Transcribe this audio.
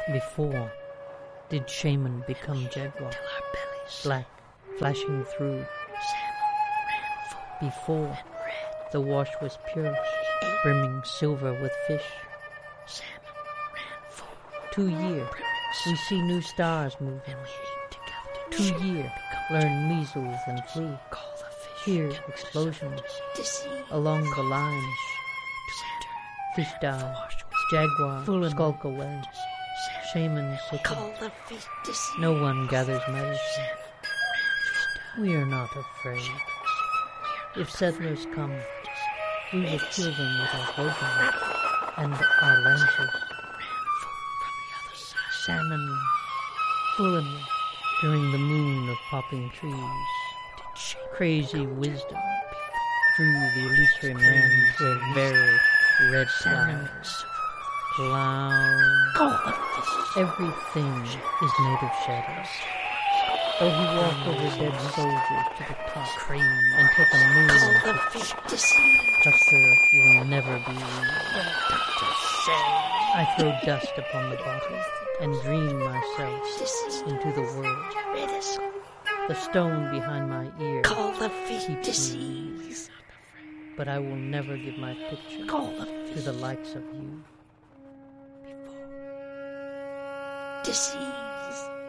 Before did shaman become jaguar, black flashing through. Before the wash was pure, brimming silver with fish. 2 year, we see new stars moving. 2 year, learn measles and flu. Hear explosions along the lines. Fish die, jaguar skulk away. Shaman sicken. No one gathers medicine. We are not afraid. If settlers come, we will kill them with our bowguns and our lances. Salmon fluently during the moon of popping trees. Crazy wisdom drew the illusory man to a very red cloud. Cloud. Everything is made of shadows. Though he walk over dead soldiers to the top and take a moon, Custer will never be real. I throw dust upon the bottle and dream myself into the world. The stone behind my ear keeps me weak. But I will never give my picture to the likes of you. Disease.